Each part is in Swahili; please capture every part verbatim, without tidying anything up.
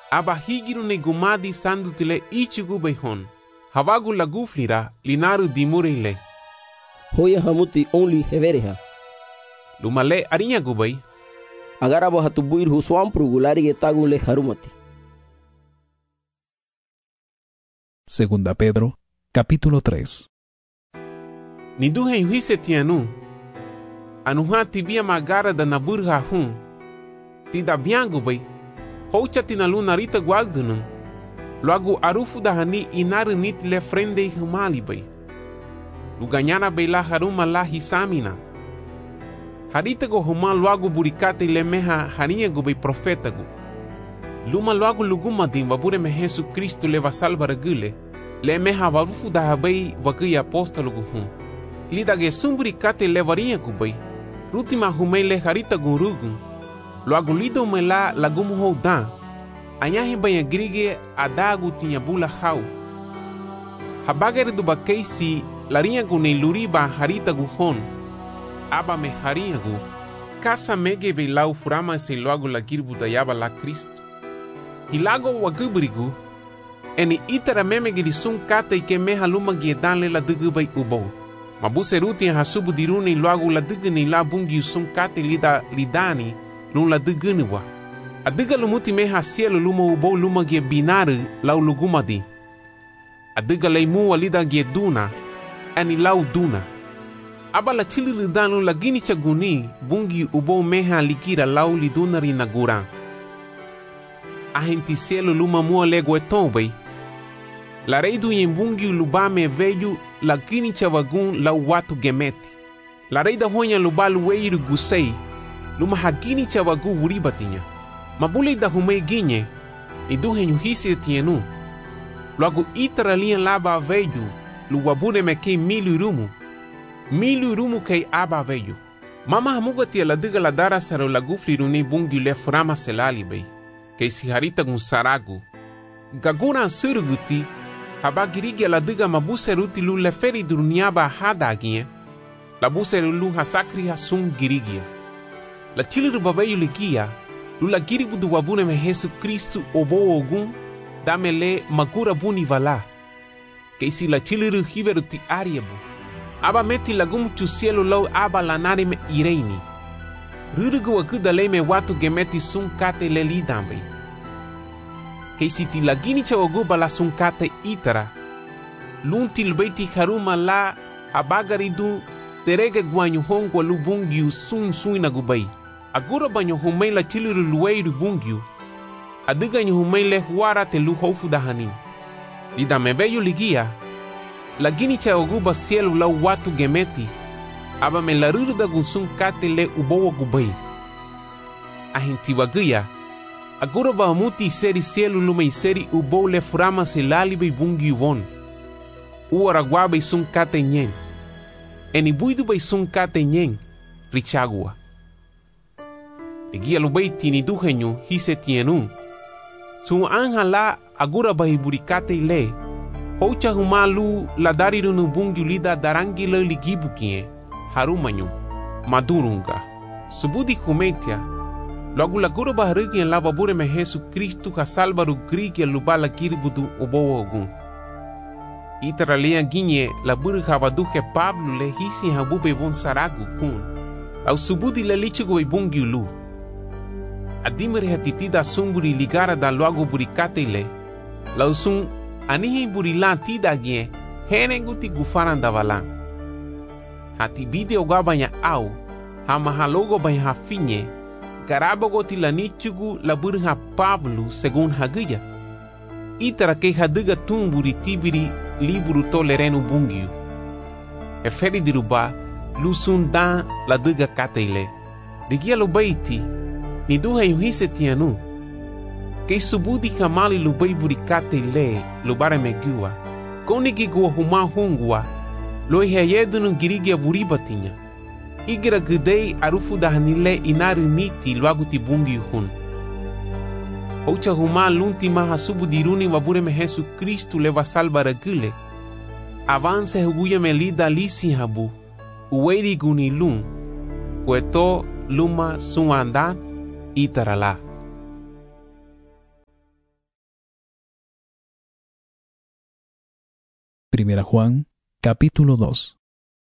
aba higiru ne gumadi sandu tile ichigu beihon. Havagu laguflira linaru dimurile. Hoya hamuti only hevereha. Lumale arinya gubai. Agarabo hatubuir huswam prugulari getagule harumati. Segunda Pedro, capítulo tres. Niduhe yuhise tianu. Anuha tibia magara da naburha hun. Tida biangu bai. Houcha tinalu narita guagdunun. Loagu arufu da hani inaru nit le frende humali bai. Luganyana bai la haruma la hisamina. Harita go huma loagu burikate le meha harinha go bai profeta go. Luma loagu luguma din wabure me Jesu Cristo leva salva regule. Le meha warufu da habai wagai apóstolo go hun. Lida ge sumburikate levarinha go bai. Rutima humei le harita go rugun. Loagu lido me la lagumu hou dan. Anyahi banha grige adagu tinha bula hau. Habagere do bakeisi larinha gu ne luriba harita gu hon. Aba me harinha gu. Kasa mege be lau furama se loagu la girbu da yaba la Cristo. Hilago wagubrigu. Eni itara meme giri sun kata ike meha luma giedan le la dugu bai ubo. Mabuse ruti hasubu diruni loagu la dugu ni la bungi sun kata lida lidani lun la dugu niwa. Adiga lumuti meha cielo luma ubo luma gie binaru lau lugumadi. Adiga leimu walida gie duna, ani lau duna. Aba la chili ridanu la gini chaguni bungi ubo meha likira lau liduna rinagura. Ahenti cielo luma mua lego etombai. La reidu yembungi lubame veju la gini chavagun lau watu gemeti. La reida honya lubalu weiru gusei luma hagini chavagu vuribatinya. Mabule da humei ginye, ni duhe nyuhisi tienu. Loagu itara lian laba veju, lu wabune me kei milu rumu. Milu rumu kei aba veju. Mama hamuga tia la diga la dara saro la gufli runi bungi le furama selali bei. Kei si harita gun saragu. Gaguna suruguti, habagirigia la diga mabuse ruti lu le feri duruniaba hada ginye. La buse lu hasakri hasun girigia. La chiliru babayu ligia, lula giribu du wabune me Jesu Cristo obo ogun damele magura buni vala. Keisi la chiliru hiveru ti ariabu. Aba meti lagum tu cielo lau aba lanare me ireini. Rurugu wakuda le me watu gemeti sun kate le lidambe. Keisi ti lagini cha waguba la sun kate itara. Lunti lbeiti haruma la abagaridu terege guanyu hongwa lubungiu sun suina gubai. Agora banho humei la chiliru lueiru bungiu. Adiga nyo humei le huara te lu hofu da hanim. Lida mebeyu ligia. La gini cha oguba cielo la watu gemeti. Aba me la ruru da gunsun kate le ubowa gubai. Ahinti wagia. Agora ba muti seri cielo lumei seri ubo le furama se lalibe bungiu von. Uara guabe sun kate nyen. Eni buidu bai sun kate nyen. Richagua. Egia lubei tini duhenyu hise tienu. Su anja la agura bahiburikate ile. Hocha humalu la darirunu bungi lida darangi le ligibu kie. Harumanyu. Madurunga. Subudi kumetia. Logu la gura baharigi en la babure me Jesu Cristo ha salvaru grigi lubala kirbudu obo ogun. Itara lea ginye la buru habaduke Pablo le hisi habube von saragu kun. Au subudi le lichigo bungi lu. Adimere hatitida sumburi ligara da loago burikate ile. Lausun anihi burilan tida gie henenguti gufaran da valan. Hati bide ogabanya au hama halogo banya hafinye garabogo tilanichugu la burha Pablo segun haguya. Itara ke haduga tumburi tibiri liburu tolerenu bungiu. Eferi diruba lusun dan la duga kate ile. Digia lo baiti ni duha yuhise tianu. Kei subudi kamali lubai burikate le lubare megua. Konigi gua huma hungua. Loi heyedunu girigia buribatinya. Igira gudei arufu dahanile inaru niti luagu tibungi hun. Oucha huma lunti maha subudiruni wabure me Jesu Cristo leva salva regule. Avance huguya me lida lisi habu. Uweri guni lun. Kueto luma suandan itarala. Primera Juan, capítulo dos.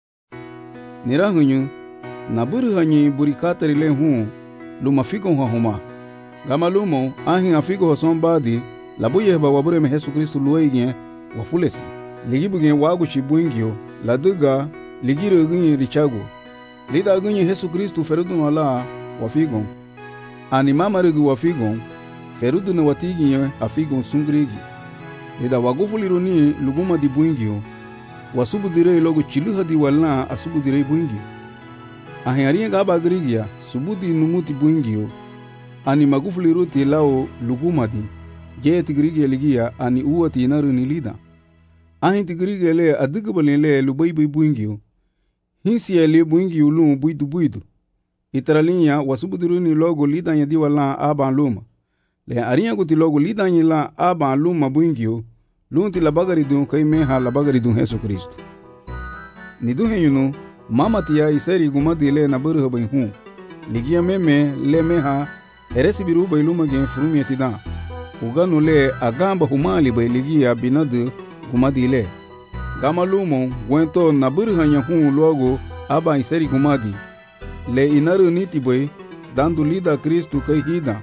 Nirahunyu, naburu hanyi buri katarile hu, luma figon ha huma. Gama lumo, ahin afigo hoson badi, labuye ba wabure me Yesu Kristu luoigien, wafulesi. Ligibu gen wagu chibuingio, laduga, ligiro gunye richago. Lida gunye Yesu Kristu ferudu wala, wafigon. Ani mama regu wafigon, ferudu na watiginye afigon sungrigi. Lida wagufuliruni luguma di buingio, wasubu direi logo chiluha di wala asubu direi buingio. Ahiaria gaba grigia, subudi numuti buingio, ani magufuliruti lao luguma di, je tigrigia ligia ani uwati inaru nilida. Ahin tigrigia le adigabali le lubaibai buingio, hinsi ya le buingio lumu buidu buidu. Itaralinya wasubu diruni logo lidanya di wala aban luma. Le aria guti logo lidanya la aban luma buingio, lunti la bagari dun kai meha la bagari dun Yesu Kristu. Ni duhe yunu, mama tia iseri gumadi le na buru bai hu. Ligia meme le meha eresi biru bai luma gen furumi etidan. Uganu le agamba humali bai ligia binadu gumadi le. Gama lumo gwento na buru hanya hu logo aba iseri gumadi. Le inaru niti bai dandu lida Kristu kai hida.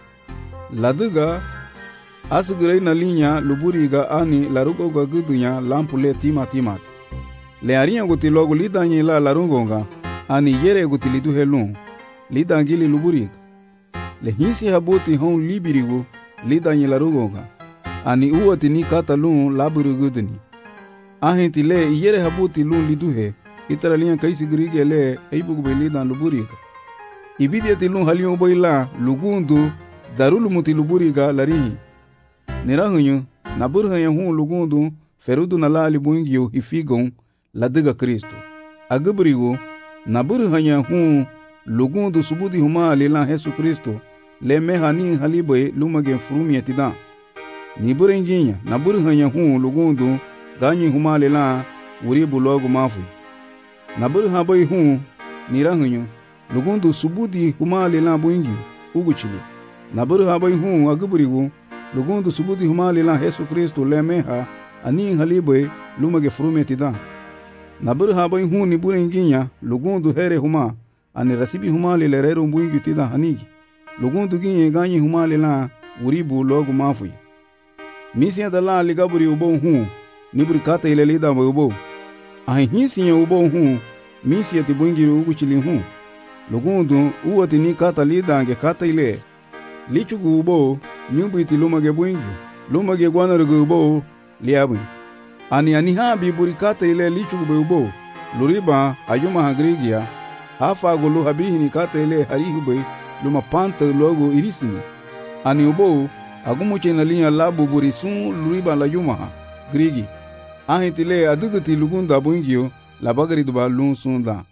Laduga asugurei na linha luburiga ani larugoga gudunya lampule tima timat. Le arinha guti logo lidanyi la larungonga ani yere guti lidu helun lidangili luburiga. Le hinsi habuti hon libirigo lidanyi larungonga ani uwati ni kata lun laburu guduni. Ahinti le yere habuti lun liduhe itara linha kaisi grige le eibugube lidan luburiga. Ibidiati lun halion boila lugundu darulu muti luburiga larihi. Nirahunyu, naburu hanya hu lugundu, ferudu na lali buingio hifigon, ladiga Kristu. Aguburigo, naburu hanya hu lugundu subudi huma lila Yesu Kristu, le meha ni haliboy lumage furumi etidan. Niburu inginya, naburu hanya hu lugundu, ganyi huma lila uribu logo mafui. Naburu haboy hu, nirahunyu, lugundu subudi huma lila buingio, uguchili. Naburu haboy hu aguburigo, lugundu subudi humali la Yesu Kristu le meha ani haliboy lumage furumi etidan. Naburu haboy hu ni bure inginya lugundu here huma ani rasibi humali le rero mbuingi tidan hanigi. Lugundu ginye ganyi humali la uribu logo mafui. Misi ya la ligaburi ubo hu niburi kata ile lida mbo ubo. Ahi hinsi ya ubo hu misi ya tibungi uguchili hu. Lugundu uwati ni kata lida ange kata ile. Lichugu ubo nyumbu iti lumage buingi, lumage guanarugu ubo liabu. Ani ani habi burikata ile lichugu be ubo, luriba ayuma hagrigia, hafa gulu habihi ni kata ile harihu be luma panta logo irisini. Ani ubo agumuche na linya labu burisun luriba la yuma ha, grigi. Ahitile aduguti lugunda buingio la bagari duba lun sunda.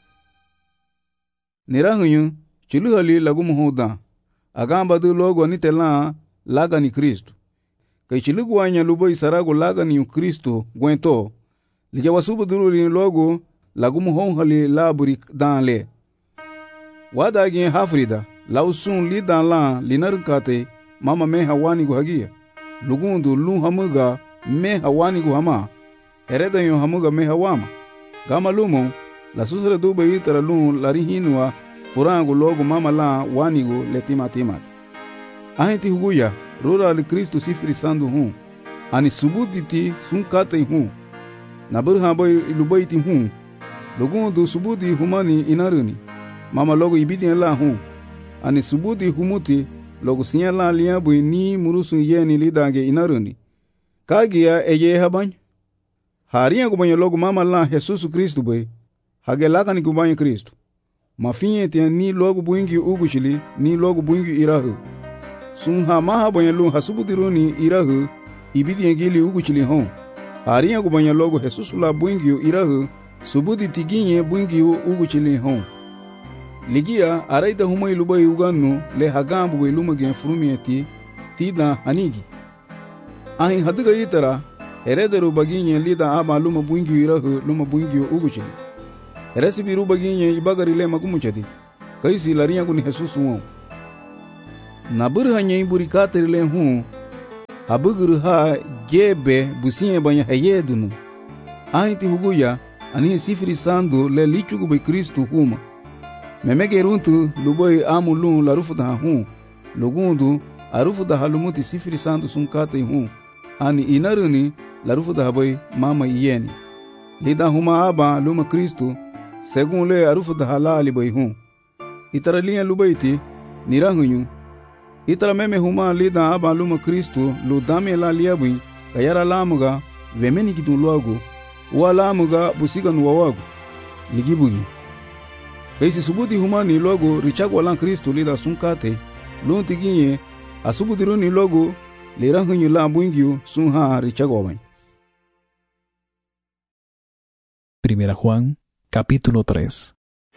Nirahunyu chuluhali lagumu hoda. Agamba du logo anitela laga ni Kristu. Kai chilugu anya lubo isarago laga ni Kristu gwento. Lija wasubu duru li logo lagumu honghali laburi dan le. Wada gen hafrida lausun li dan la linarkate mama me hawani gu hagia. Lugundu lu hamuga me hawani gu hama. Hereda yo hamuga me hawama. Gama lumo la susra du be itara lu larihinwa furangu logo mama la wanigo letima timat. Ahenti huguya rura li Kristu sifri sandu hu. Ani subuditi sunkate hu. Naburu haboy lubaiti hu. Lugundu subudi humani inaruni. Mama logo ibidi la hu. Ani subudi humuti logo sinya la liabu ni murusu yeni lidange inaruni. Kagia eye habany. Haria kubanya logo mama la Jesus Kristu boy. Hage laka ni kubanya Kristu. Mafinye te ni logo buingi ugushili ni logo buingi irahu. Sunha maha bonya lu hasubudiruni irahu ibidi ngili ugushili hon. Haria kubanya logo Jesus la buingi irahu subudi tiginye buingi ugushili hon. Ligia araida humai lubai uganu le hagambu we lumage furumi eti tida hanigi. Ahin haduga itara herederu baginye lida ama luma buingi irahu luma buingi ugushili. Resibi rubaginye ibagari le magumuchadi. Kaisi lariya kuni Jesus won. Naburu hanya iburi katerile hu. Habuguru ha jebe businye banya hayedunu. Ahiti huguya anihi sifiri sandu le lichugu be Kristu huma. Memege runtu luboy amu lun la rufu daha hun. Lugundu arufu daha lumuti sifiri sandu sunkate hun. Ani inaruni la rufu daha boy mama iyeni. Lida huma aba luma Kristu segun le arufu daha la aliboy hun. Itara liya lubayti nirahunyu. Itara meme huma lida aba luma Kristu lu dame la liabui kayara lamuga vemeni kitun luagu. Wa lamuga busiga nuwawagu. Ligibugi. Kaisi subudi huma ni logo richagwa lan Kristu lida sunkate lunti ginye asubudiru ni logo lirahunyu la buingyu sunha richagwa wen. Primera Juan, capítulo tres.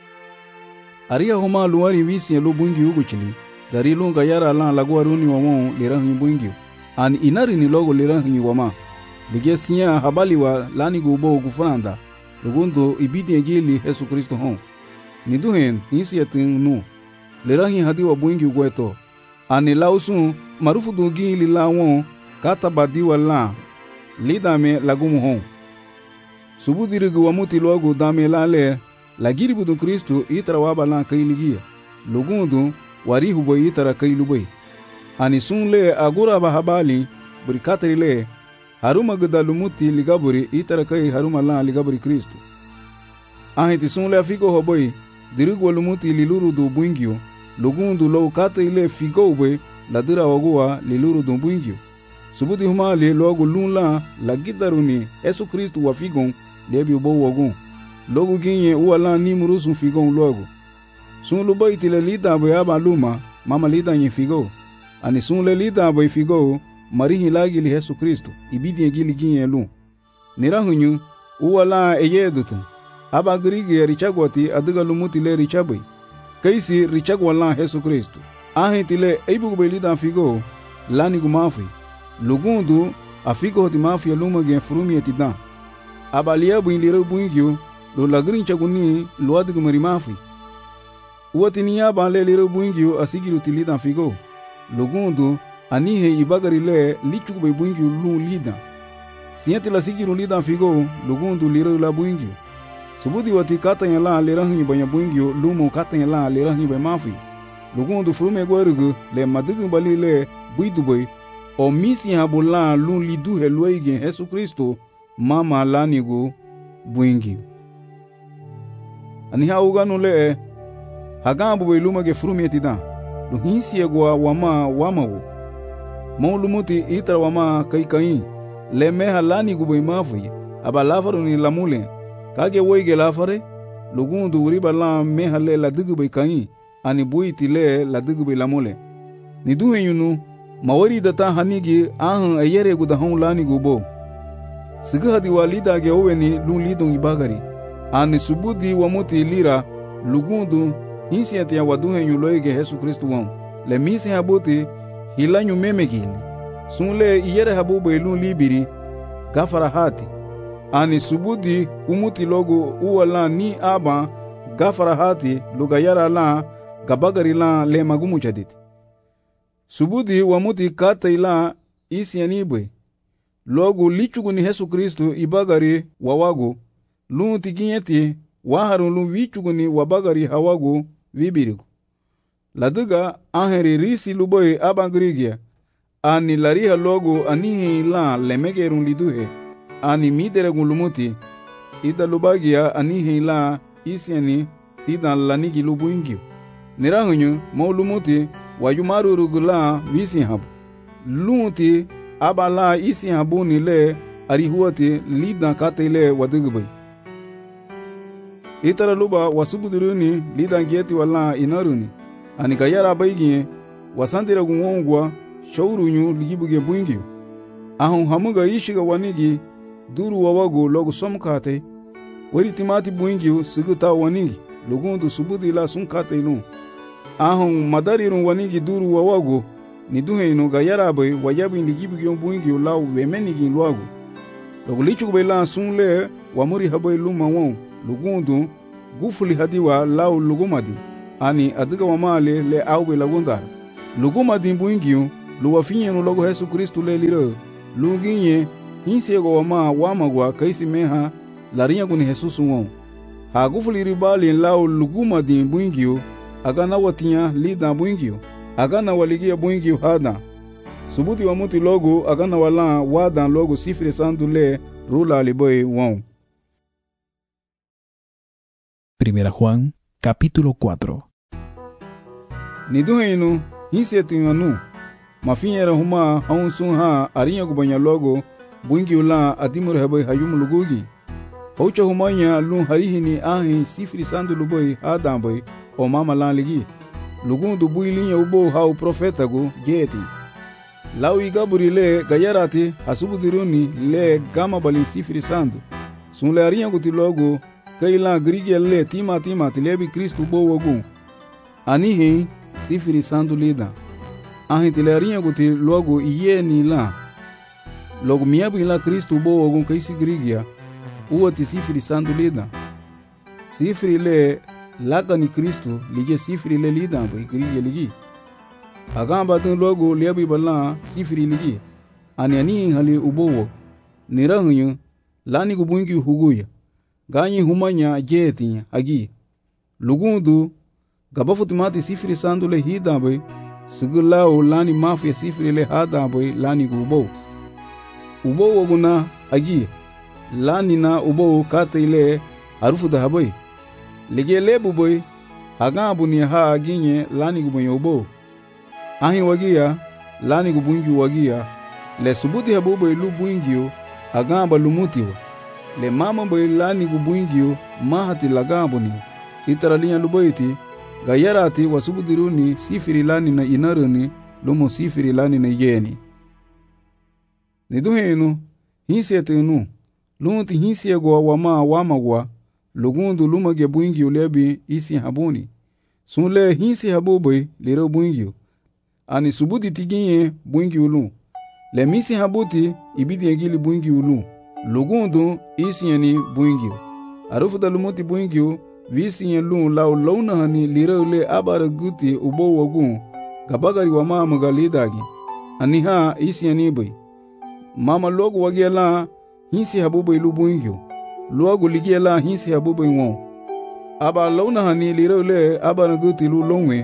Aria huma luari visi lu buingyu uguchili dari lunga yara lan lagwa runi wamon lirahunyu buingyu an inari ni logo lirahunyu wama ligesinya habali wa lani gubo gufranda lugundu ibidi ngili Yesu Kristo hon. Niduhen nisi yatin nu lerahi hadi wa buingi gweto ani lausun marufu dungi li lawon kata badi wala lidame lagumu hon subudirigu wa muti logo dame lale lagiri budun Kristu itara waba lan kailigia lugundu warihu boy itara kailubai ani sunle agura bahabali burikatri le haruma gudalumuti ligaburi itara kai haruma lan ligaburi Kristu ahiti sunle afiko hoboy dirigu walumuti liluru do buingyo lugundu lo kata ile figowe ladira wagua liluru do buingyo subudi humali logo lunla la gidaruni Yesu Kristu wa figon lebi bo wagun logo ginye uwala ni murusu figon logo sun lu baiti le lida bo aba luma mama lida yin figo ani sun le lida bo figo marihi lagi li Yesu Kristu ibidi gili ginye lu nirahunyu uwala eyedutu aba grigi richagwati adiga lumuti le richabai kaisi richagwala Yesu Kristu ahiti le eibu belida figo lani gumafi lugundu afigo di mafia luma gen frumi etidan aba liabu inlire buingyo lo lagrin chaguni lo adigu marimafi uwati niya ba le lire buingyo asigiru tilida figo lugundu anihe ibagari le lichugbe buingyo lu lida sienti la sigiru lida figo lugundu lire la buingyo subudi wati kata yala lerahi banya buingyo lumu kata yala lerahi bay mafi lugundu frume gwarugu le madigu bali le buiduboy o misi habula lun lidu helwege Yesu Kristo mama lanigu buingyo ani hauganu le hagambu boy lumage frume tidan lu hinsi egwa wama wamawo mo lumuti itra wama kai kai le meha lanigu boy mafi aba lafaru ni lamule kage woige lafare lugundu uriba la mehale la digube kai ani buiti le la digube lamole ni duhe yunu mawari data hanigi ahan ayere guda hon lani gubo siga hadi walida ge oweni lun lidon ibagari ani subudi wa muti lira lugundu insiati ya waduhe yuloige Yesu Kristu won le misi habuti hilanyu memegili sunle iyere habubo lun libiri gafara hati ani subudi umuti logo uwala ni aba gafara hati lugayara la gabagari la le magumu chaditi subudi wamuti kata ila isi anibwe logo lichugu ni Yesu Kristu ibagari wawago lunti ginyeti waharun lu vichugu ni wabagari hawago vibirigo laduga aheri risi luboy abangrigia ani lariha logo anihi la lemegerun liduhe ani midere gulumuti ida lubagia ani hila isiani tida lanigi lubuingio nirahunyu maulumuti wayumaru rugula visi habu lunti abala isi habu ni le arihuati lida katele wadugubai itara luba wasubuduruni lida ngeti wala inaruni ani gayara baigie wasandira gungongwa shaurunyu ligibuge buingio ahun hamuga ishiga wanigi duru wawago logo somkate wari timati buingyo siguta wanigi lugundu subudi la sunkate lu ahun madarirun wanigi duru wawago ni duhe ino gayara bay wayabi ligibigyo buingyo la wemenigi luago logo lichu bela sunle wamuri habay luma won lugundu gufuli hadiwa la lugumadi ani adiga wamale le awbe lagundar lugumadi buingyo luwafinye no logo Yesu Kristu le liro luginye hinsego wama wamagwa kaisi meha larinha kuni Jesus won. Hagufuli ribali lao luguma din buingio, agana watinha lida buingio, agana waligia buingio hada. Subuti wa muti logo agana wala wadan logo sifri sandu le rula aliboy won. Primera Juan, capítulo cuatro. Niduheinu, hinsetinganu, mafinyera huma haunsun ha arinya kubanya logo, buingi ula atimur heboy hayum lugugi. Haucha humanya lun harihini ahi sifri sandu luboy hadamboy o mama lan ligi. Lugundu builinya ubo hau profetagu jeti. Lau igaburi le gayarati hasubudiruni le gama bali sifri sandu. Sun le arinya kuti logo, kaila grige le tima tima tilebi Kristu bo wogun. Anihi sifiri sandu lida. Ahi tilarinha kuti logo iye ni la. Logo miabu ila Kristu bo wogun kaisi grigia. Uwa ti sifiri sandu lida. Sifiri le laka ni Kristu lige sifiri le lida bo grigia ligi. Agamba tun logo liabi bala sifiri ligi. Ani ani hali ubo wo. Nirahunyu lani kubungi huguya. Ganyi humanya jeti agi. Lugundu gabafutimati sifiri sandu le hidamboy sigulao lani mafia sifiri le hadamboy lani gubo. Ubo woguna agi lani na ubo kate ile harufu dahaboy. Lige lebu boy hagabu ni ha aginye lani guboy ubo. Ahi wagia lani gubunju wagia le subuti habuboy lu buingio agamba lumutiwa. Le mama boy lani gubungio mahati lagambo ni itaralia luboiti gayarati wasubudiruni sifiri lani na inaruni lumo sifiri lani na yeni. Niduhenu hinsetenu lunti hinsiegwa wama wamagwa lugundu lumage buingio lebi isi habuni. Sunle hinsi habuboy liro buingio. Ani subudi tiginye buingio lu. Le misi habuti ibidi egili buingio lu. Lugundu isieni buingio. Arufuda lumuti buingio visi lun lau launa hani liraule abara guti ubo wagun gabagari wa mama galidagi. Aniha isieni boy. Mama logo wagiela hinsi habuboy lu buingio. Logo ligiela hinsi habuboy won. Aba launa hani liraule abara guti lu longwe.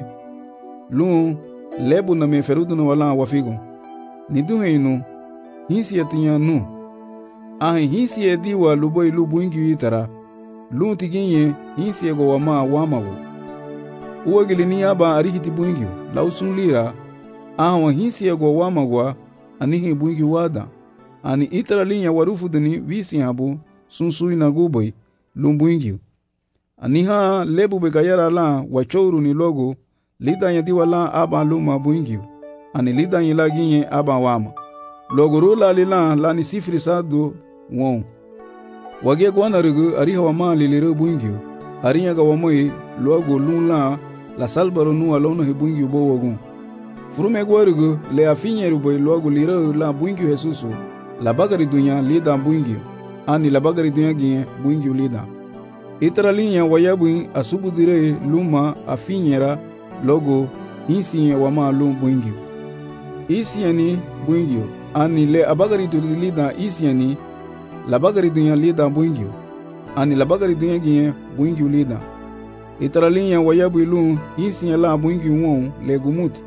Lun lebu na me ferudu na wala wafigo. Niduheinu hinsi yatinya nu. Ahi hinsi ediwa luboy lu buingio itara. Lun tiginye hinsi ego wama wamawo. Uwagili ni aba arihiti buingio. Lausun lira. Ahawa hinsi ego wamagwa anihi buingio wada. Ani itara linya warufu dini visi habu sunsui na guboy lun buingio. Aniha lebu begayara la wachouru ni logo lida yadiwa la aba luma buingio. Ani lida yila ginye aba wama. Logo rula lila la ni sifri sadu won. Wage gwana rugu ariha wama liliro buingio. Arinya ga wamoi logo lula la salbaro nuwa lono he buingio bo wogun. Furume gwa rugu le afinye ruboy logo liro la buingio Jesusu. La bagari dunya lida buingio. Ani la bagari dunya ginye buingio lida. Itara linya wayabuin asubu dire luma afinyera logo hinsiye wama lum buingio. Isiani buingio. Ani le abagari du lida isiani la bagari dunya lida buingio. Ani la bagari dunya ginye buingio lida. Itara linya wayabu ilun isiye la buingio won le gumuti.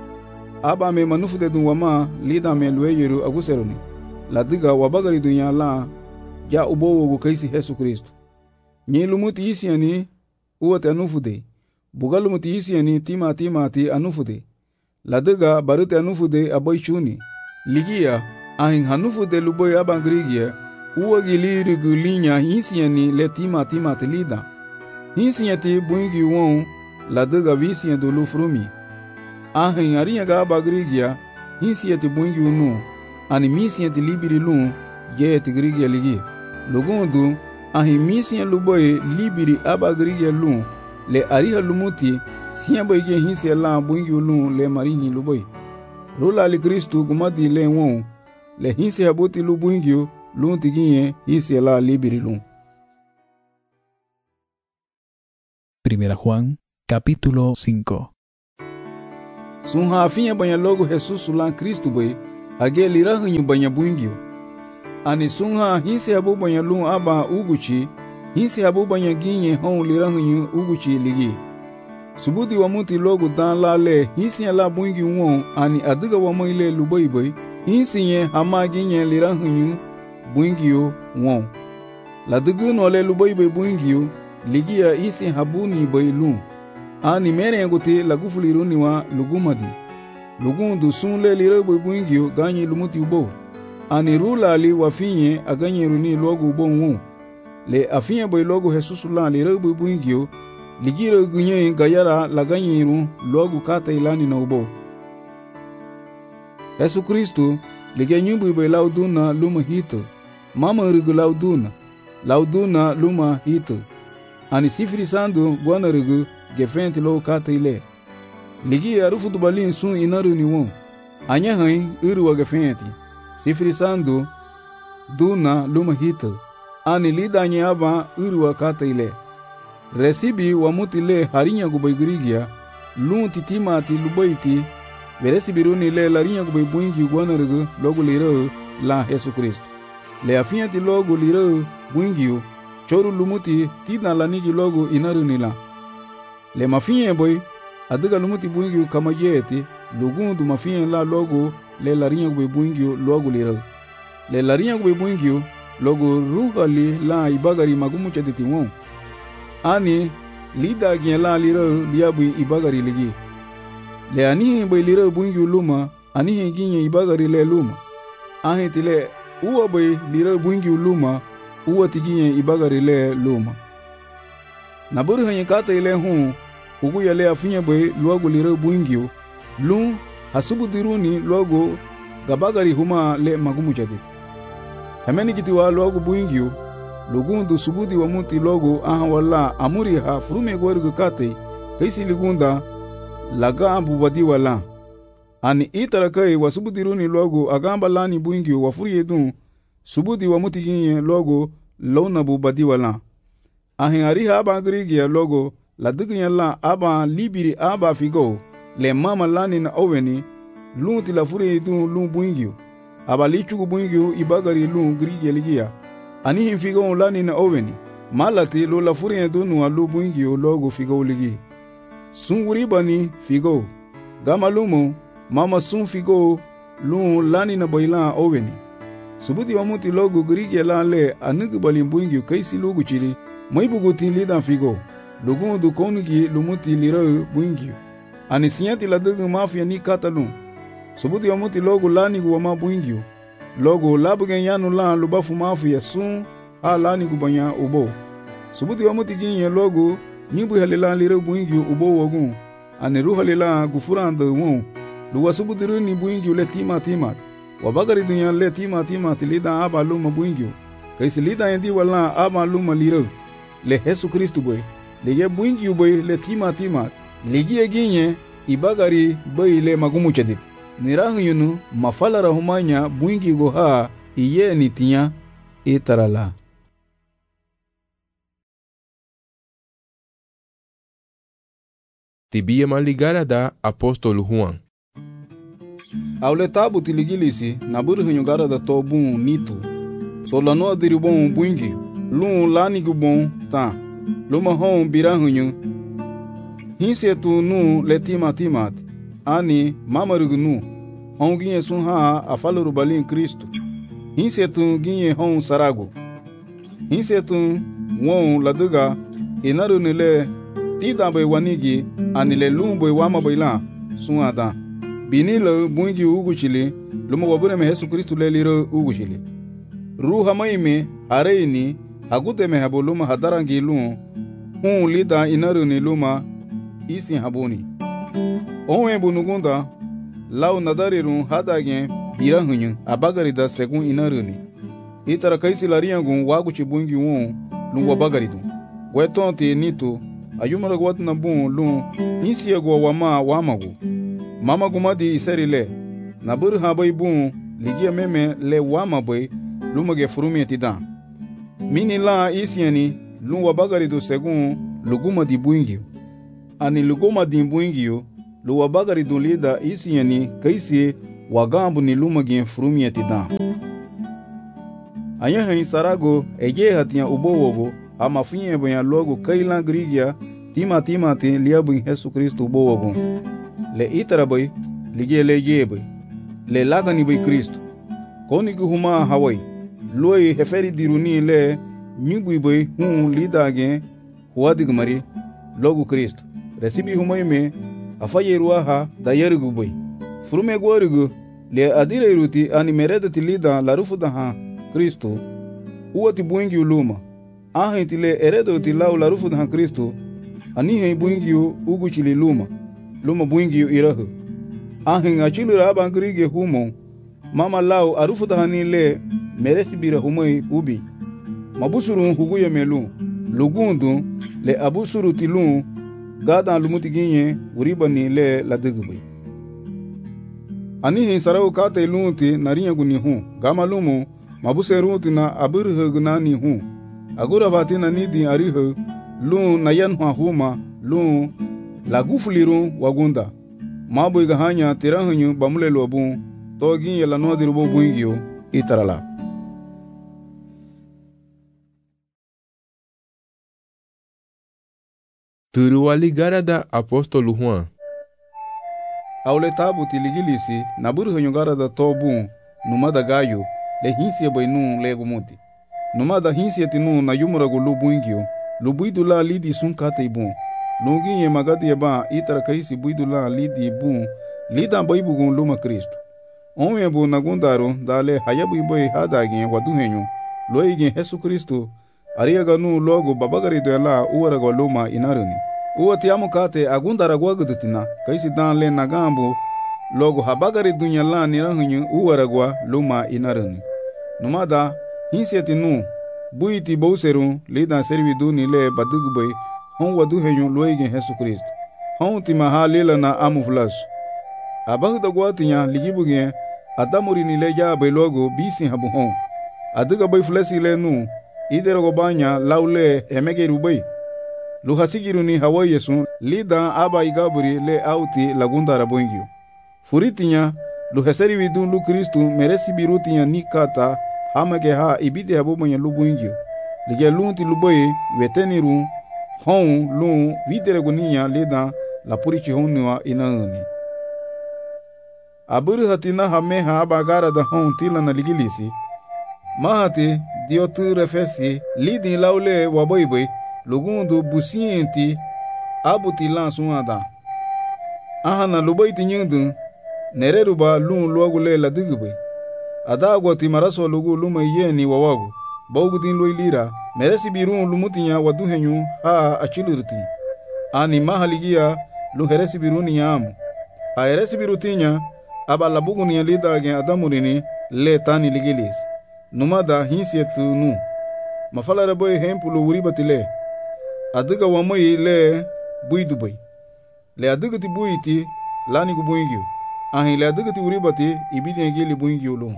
Aba me manufu de dun wama lida me lueyeru aguseroni. La diga wabagari dunya la ja ubo wogu kaisi Yesu Kristo. Nye lumuti isiani uwate anufude. Bugalumuti isiani tima tima ti anufude. La diga barute anufude aboy chuni. Ligia ahin hanufude luboy abangrigia uwagili rigulinya isiani le tima tima ti lida. Isiani buingi won la diga visian do lufrumi. Ahin arinya ga abagrigia isiani buingi unu. Ani misian ti libiri lun je ti grigia ligi. Lugundu ahi misian luboy libiri aba grigia lun le ariha lumuti sian boy ge hinsi la buingi lun le marini luboy. Rula li Kristu gumadi le won le hinsi habuti lu buingi lun tiginye hinsi la libiri lun. Primera Juan, capítulo cinco. Sunha afinha banya logo Jesus lan Kristu boy age lirahanyu banya buingio. Ani sunha hinsi habu banya lun aba uguchi, hinsi habu banya ginye hon lirahanyu uguchi ligi. Subuti wa muti logo dan la le hinsi la bungi won ani adiga wa moile lubaibai, hinsi ye hama ginye lirahanyu bungi yo won. La digu no le lubaibai bungi yo, ligi ya isi habu ni bai lun. Ani mere ngote la gufuliruni wa lugumadi. Lugun du sun le lirabai bungi yo ganyi lumuti ubo. Ani rula li wafinye aganye runi logo bon won. Le afinye boy logo Jesus la li rebe buingio, ligira gunye gayara la ganye ru logo kata ilani na ubo. Yesu Kristo lige nyumbu boy lauduna luma hito. Mama rigu lauduna, lauduna luma hito. Ani sifiri sandu gwana rigu gefenti lo kata ile. Ligi arufu dubalin sun inaru ni won. Anya hain uru wa gefenti. Sifiri sandu duna luma hita. Ani lida nyaba urwa kata ile. Resibi wa mutile harinya gubaigirigia. Lun titima ti lubaiti. Veresibi runi le larinya gubaibuingi guana rigu logo lira la Yesu Kristo. Le afinya ti logo lira buingio. Choru lumuti tina lanigi logo inaru nila. Le mafinya boy adiga lumuti buingio kama jeti. Lugundu mafinya la logo le larinya gube buingio logo lira. Le larinya gube buingio logo ruhali la ibagari magumu chaditi won. Ani lida gien la lira liabu ibagari ligi. Le anihi bay lira buingio luma, anihi ginye ibagari le luma. Ahi tile uwa bay lira buingio luma, uwa tiginye ibagari le luma. Naburu hanye kata ile hon, ugu ya le afinya bay logo lira buingio, lun hasubu diruni logo gabagari huma le magumu chaditi. Hemeni kitiwa logo buingio, lugundu subudi wa muti logo aha wala amuri ha furume gwarugu kate, kaisi ligunda laga ambu wadi wala. Ani itara kai wa subudi runi logo agamba lani buingio wa furi edun, subudi wa muti ginye logo launa bu badi wala. Ahin ariha aba agrigia logo la diginya la aba libiri aba figo, le mama lani na oveni, lunti la furi edun lun buingio. Aba lichugu buingio ibagari lun grigi eligia. Ani hin figo lani na oveni. Malati lo la furi edunu wa lu buingio logo figo ligi. Sunguri bani figo. Gama lumo, mama sun figo lun lani na boilan oveni. Subuti wa muti logo grigi lan le anugu bali buingio kaisi logo chili. Maibugu tin lidan figo. Lugun du konugi lumuti lira buingio. Ani sinyati la dugu mafia ni katalun. Subuti wa muti logo lani guwa ma buingio. Logo labugen yanu lan lubafu mafu ya sun ha lani gubanya ubo. Subuti wa muti ginye logo nibu halilan lira buingio ubo wagun. Ani ruha lila gufuranda won. Luwa subuti runi buingio le tima timat. Wabagari dunya le tima timat lida aba luma buingio. Kaisi lida yendi wala aba luma lira. Le Yesu Kristu boy. Lege buingio boy le tima timat. Legi ginye ibagari boy le magumu chadit. Nirahu yunu mafala rahumanya buingi goha iye nitinya itarala. Tibia maligara da apóstolo Juan. Aule tabu tiligilisi naburu hunyugara da tobun nito. Solano adiribon buingi. Lun lani gubon ta. Luma hon birahunyu. Hinse tu nu letima timat. Ani mamarugunu. Hon ginye sun ha afaluru balin Kristo. Hinse tu ginye hon sarago. Hinse tu won laduga inaru nile tida bay wanigi anile lumboy wama bayla sun ada. Binilo bungi uguchili luma wabure me Yesu Kristo le liro uguchili. Ruha maime areini agute me habo luma hadarangi lum. Hun lida inaru ni luma isi habuni. Onwe bunugunda lau nadarirun hadagen birahunyu abagarida segun inaruni. Itara kaisi lariangun waguchi bungi won lun wabagaridu. Gwetonte nito ayumara gwatu na bun lun insiya gwa wama wamagu. Mama gumadi isarile naburu habai bun ligia meme le wamabai lumage furumi tidan. Mini la isiani lun wabagaridu segun lugumadi bungi. Ani lugumadi bungi lu wabagari dulida isi yani kaisi wagambu ni lumagin furumiyati dan. Anya hen sarago eje hatia ubowogo ama finye bonya logo kailan grigia tima tima te liabu Yesu Kristo ubowogo. Le itara bay lige le jebe le lagani bay Kristo. Koni huma hawai loy heferi diruni le nyugui bay hun lidage huadig mari logo Kristo. Resibi huma ime afaye ruaha da yergu bay. Furume gwarigu le adire ruti ani mereda tilida larufu da ha Kristo. Uati buingi uluma. Ahe tile eredo tilau larufu da ha Kristo. Anihe buingi ugu chili luma. Luma buingi irahu. Ahe ngachili raba ngrige humo. Mama lau arufu da hani le meresi bira humai ubi. Mabusuru huguye melu. Lugundu le abusuru tilu gada lumuti ginye uriba ni le ladigubay. Ani hin sarau kate lunti nariya guni hu gama lumu mabuse runti na abirhe gunani hu agura bati na nidi arihe lu nayan ha huma lu lagufuliru wagunda mabu igahanya tirahanyu bamule lobu togi yala no dirubo buingio itarala. Turuali garada apostolo Juan. Aule tabu tiligilisi na burhanyu garada tobu numada gayo le hinsia bainu lego muti. Numada hinsia tinu na yumurago lubuingio lubuidula lidi sunkate ibu. Lungi magadi yaba itara kaisi buidula lidi ibu lida baibugun luma Kristo. Onwe bu nagundaro dale hayabu ibai hadagin waduhenyu loigin Yesu Kristo ariyaga nu logo babagari doela uwarago luma inaruni. Uwa tiamu kate agundara gwagudutina kaisi dan le nagambu logo habagari dunya la nirahunyu uwaragwa luma inaruni. Numada hinsieti nu buiti bauseru lidan servi duni le badugubay hon waduhenyu loigin Yesu Kristo. Hon timaha lila na amuflasu. Abagda gwatinya ligibugen adamuri ni le jabe logo bisi habu hon. Aduga bay flesi le nu idero banya laule emegeru bay. Luhasigiru ni hawa yesu lida aba igaburi le auti lagundara boingio. Furitinya luheseri vidun lu Kristu meresi birutinya nikata hamage ha ibide habu manya lu boingio. Lige lunti luboy veteniru hon lu videre guninya lida la purichi honua inaani. Aburu hatina hameha aba gara da hon tila na ligilisi. Mahati diotu refesi lidi laule waboiboy lugundu busienti abuti lansun ada. Aha na lubaiti nyundu nereruba lun luagule la digube. Adagwa ti maraso lugu luma yeni wawagu. Baugutin luilira meresi birun lumutinya waduhenyu ha achilurti. Ani mahaligia luheresi biruni yamu. Ha heresi birutinya aba labugu ni alida gen adamurini le tani ligilis. Numada hinsietu nu. Mafala reboy hempulu uribatile. Adiga wamoi le buidubay. Le adiga ti buiti lani kubuingyo. Ahi le adiga ti uribati ibidi ngeli buingyo lo.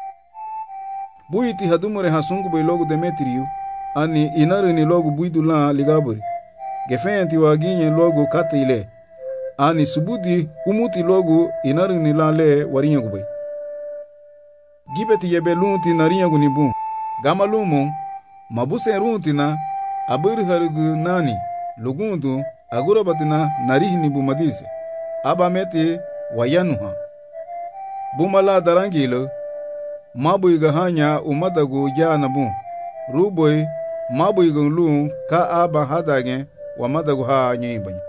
Buiti hadumure hasungu bay logo Demetriu. Ani inaru ni logo buidu la ligaburi. Gefenti waginye logo kate ile. Ani subudi umuti logo inaru ni la le warinya kubay. Gibeti yebe lunti narinya gunibu. Gama lumo mabuse runti na abiri harigu nani lugundu agura batina narihini bumadise abamete wayanuha bumala darangilo mabu igahanya umadagu jana bu ruboy mabu igulu ka aba hadage wa madagu ha nyibanya.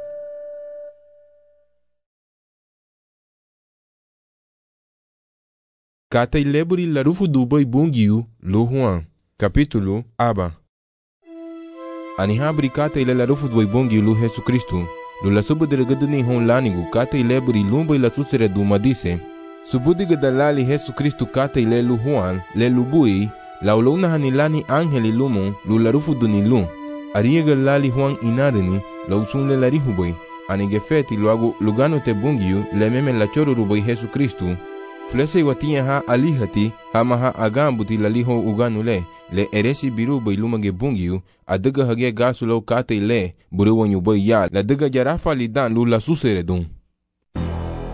Kata ileburi larufu duboy bungiu lu Juan capítulo aba. Ani habri kata ile larufu duboy bungiu lu Jesu Kristu lu la subu deregaduni hon lanigu kata ileburi lumboy la susere dumadise subudi gadalali Jesu Kristu kata ile lu Juan le lubui la uluna hanilani angeli lumu lu larufu duni lu ariega lali Juan inarini la usun le larihuboy ani gefeti luagu lugano te bungiu le meme la choro ruboy Jesu Kristu flese iwatia ha alihati hama ha agambuti laliho uganule le eresi biru boy lumage bungiu adaga hage gasulo kate le buruwanyu boy ya la daga jarafa lidan lu la susere dun.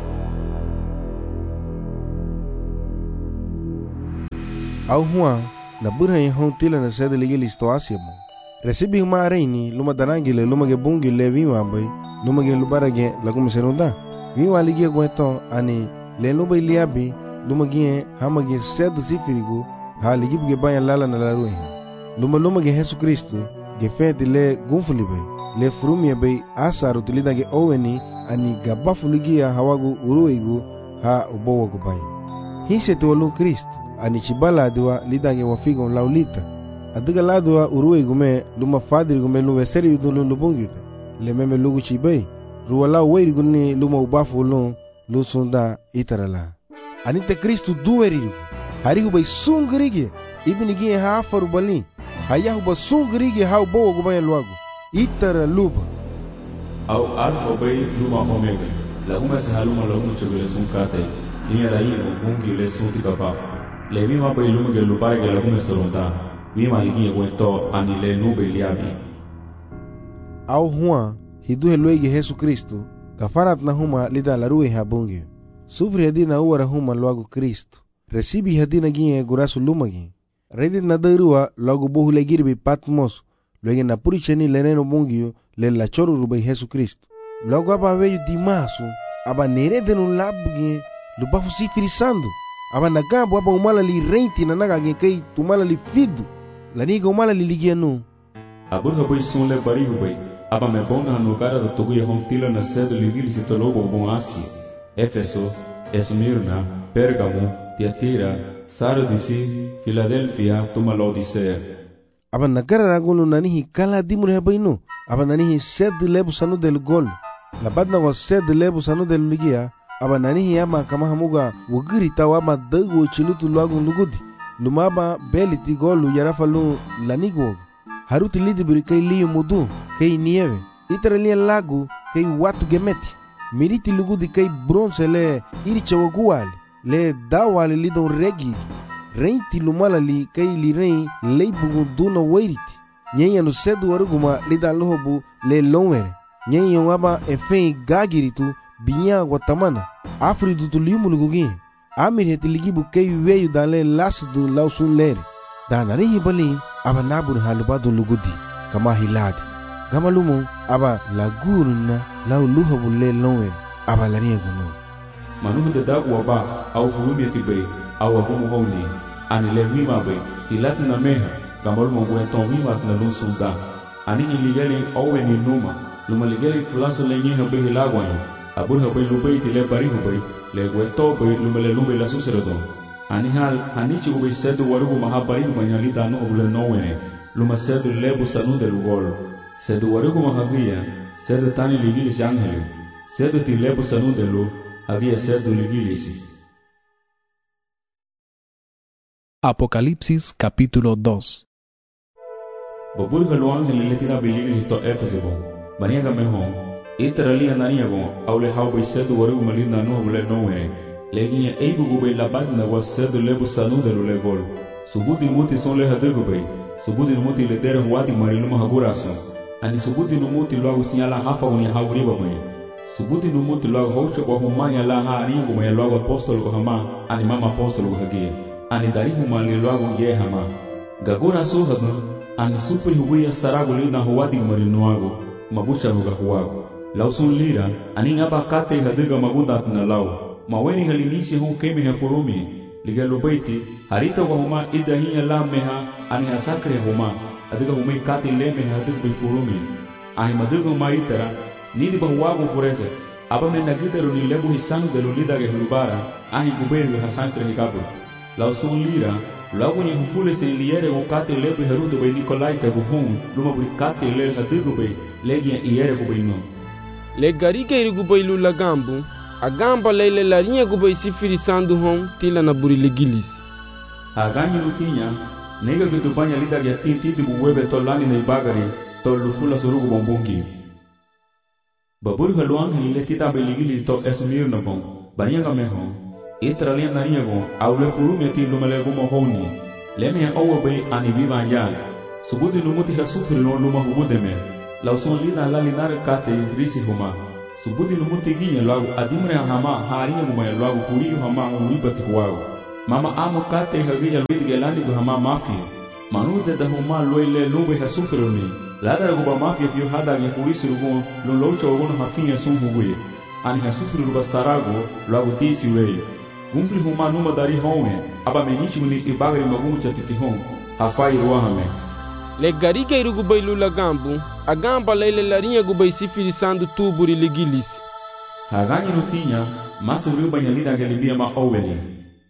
Au Juan na burha em hon tila na sede ligil istoasia mo. Recibi uma reini luma danangile luma ge bungi le viwa bai luma ge lubara ge lagu serunda. Viwa ligia gueto ani le luba iliabi luma ge hama ge sede sifirigu ha ligib ge banya lala na laruhe. Luma luma ge Yesu Kristo ge fete le gunfuli bai le frumia bai asaru tilida ge oweni ani gabafu ligia hawagu uruigu ha ubowa gu bai. Hise tuwalu Kristo ani chibala diwa lidage wafigo laulita adiga ladwa uruwe gume luma fadiri gume lume seri yudulu lubungyuta le meme lugu chibai ruwala weiri guni luma ubafu lu lusunda itarala anite Kristu duweriru harigu bai sungrige ibini gie haafaru bali hayahu ba sungrige hau bowa gubaya luagu itara luba au alfa bai luma omega lahuma sahaluma lahuma chagule sunkate tinya raino bungi le sunti kapafu le mima bai luma ge lupare ge lagume soronta mima ligi wento ani le nube liabi au hua hidu helwe ge Yesu Kristo kafarat na huma lida larue habungi sufri hadina uwara huma luagu Kristo recibi hadina gie gurasu luma gi redi na darua lagu bohu le girbi Patmos luege na puricheni le neno bungi le la choru rubai Yesu Kristo lagu aba veju dimasu aba nere denu labu gie lubafu sifiri sandu aba nagambo aba umala li renti na naga ge kai tumala li fidu la niga umala li ligia nu aburga bai sun le barihu bai aba me bonga no cara da togu ye hontila na sedo li vili si tolobo bon Asia Efeso Esmirna Pergamo Tiatira Sardisi Philadelphia tuma Laodicea aba nagara ragunu nanihi kala dimure bai nu aba nanihi sed lebu sanu del gol la badna wa sed lebu sanu del ligia aba nanihi ama kama hamuga wugiri tawa ma dagu chilutu luagu lugudi lumaba beliti golu yarafalu lanigu haruti lidi biri kai liyo mudu kai nieve itaralia lagu kai watu gemeti miriti lugudi kai bronze le iri chawaguali le dawali lidon regi reinti lumala li kai li rei leibugu duna wairiti nyenya no sedu waruguma lida lohobu le lonwere nyenya waba efei gagiritu binya guatamana afridu tu limu lugugi amir heti ligibu kei weyu dale las du lausun lere danari hibali aba nabur halubadu lugudi kama hiladi gama lumu aba laguruna lau luhabu le lonwer aba lariya gunu manuhu de dagu waba au furumiyati bay au wabumu honi ani le mima bay ilat na meha gamal mo gwenton mima na lusunda ani iligeli owe ni numa luma ligeli fulaso le nyeha bay hilagwanyo aburha bay lubay ti le barihu bay le gweto bay lumele lube la suserodon ani hal hanichi ubay sedu warugu mahabarihu banyali danu obule nowene luma sedu lebu sanu de lugol sedu warugu mahabia sedu tani ligilis angelu sedu ti lebu sanu de lu había sedu ligilis. Apocalipsis capítulo dos. Baburga lo ángel le tira biligilis to Éfeso bon baniaga mehon itaralia naniago aule hau sedu warugu malinda no obule nowene leginha eibugu bay labadna wa sedu lebu sanu de lulegol subudi muti son le hadego bay subudi muti le dere huati mariluma haguraso ani subudi muti logo sinyala hafa unya haguriba bay subudi muti logo hosho kwa humanya la ha ani go may logo apostolo ko hama ani mama apostolo ko hagie ani dari huma le logo ye hama gaguraso hadu ani supri huya sarago lina huati marinuago mabusha ruga huago lausun lira ani ngaba kate hadega magunda na lao maweni halinisi hon keme ha forumi ligalo baiti harita wa huma idahiya la meha ani hasakre huma adiga huma kati leme ha dig bi forumi ai madugo maitara nidi ba wago forese aba me nagidaro ni lebu hisanu de lolida ge hulubara ai gubelu hasanstre hikabu la son lira lagu ni hufule se liere o kati lebu herudo be nikolai ta guhun luma bu kati le hadigo be legi iere go be no le garike irigu be lu la gambu agamba leile la linha gubei sifiri sandu hon tila na buri legilis aganyi lutinya nega gitu banya lida ya titi di buwebe tolani na ibagari tol lufula surugu bombungi baburi haluang hele tita be legilis to esmir na bon banya ga meho itralia na niego aule furu meti lumele gumo honi leme owo be ani viva ya subudi numuti ha sufri no luma hubudeme lauson lida la linar kate risi huma subudi numuti ginya lagu adimre hama hariya mumaya lagu kuriyo hama uribati huago Mama amo kate hagia luid gelani go hama mafia. Manu de da huma loile lube ha sufroni. Lada go ba mafia fio hada ge fuisi rugo lo locho gono hafinha sun hugue. Ani ha sufri ruba sarago logo tisi wei. Gumfli huma numa dari home aba menichi ni ibagri magumu chatiti home. Hafai ruahame. Le gariga irugu bailu la gambu, a gamba leile larinha gubai sifirisando tuburi ligilis. Hagani rutinha, masa ruba nyalida gelibia ma oweli.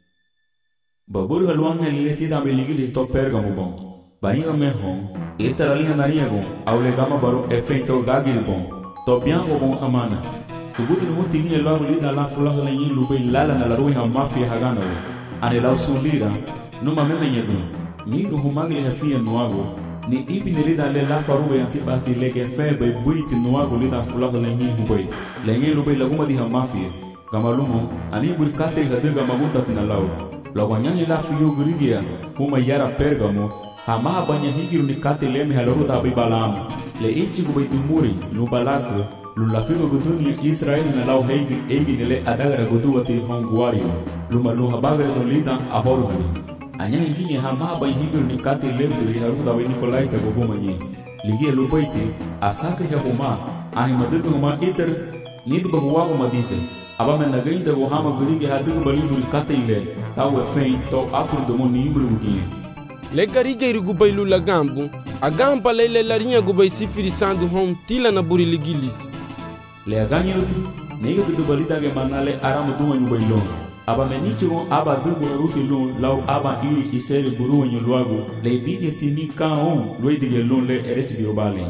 Baburu haluang helileti da beligilis to pergamo bom. Bainga mehon, eta ralinha nariago, aule gama baru efeito gagil bom. To biango bom amana. Subuti numuti ni logo lida la fulaho la yin lubai lala na la ruiha mafia hagana we. Ane lau sulira, numa meme nyedun. Miru humagli hafia nuago. Ni ipi ni lida le la farube antipasi leke febe buiti nuago lida fulaho le nyi hubai. Le nyi lubai laguma di ha mafia. Gamalumo, ani buri kate hadiga magunta tina lau. Lawanyanyi la fiyo gurigia, huma yara pergamo. Hamaha banya higiru ni kate leme halaruta abai balamu. Le ichi gubai dumuri, lubalako. Lulafigo guduni Israel na lau heigi eigi nile adagara guduwati honguario. Luma luha bagare no lida ahoru hani. Anya ingini hamaha banya higiru ni kate leme haruta abai Nikolaita gogo manyi. Ligia lupaiti, asakri ha huma, ahi madugu huma iter, nidu bahuwago madise. Aba men nagainda go hama gurigi hadigu balibu kate ile, tau e fein to afro domo ni imbulu gugie. Le gariga irugu bailu la gambu, a gamba leile larinha gubai sifirisando hom tila na buri ligilis. Le aganyi rutu, nega dudu balida ge manale aramu duwa nyubailon. Aba menichigo aba dugu na ruti lun, lau aba iri iseri buruwa nyuluago, le ibidi tini ka on, luidige lun le eresi biobale.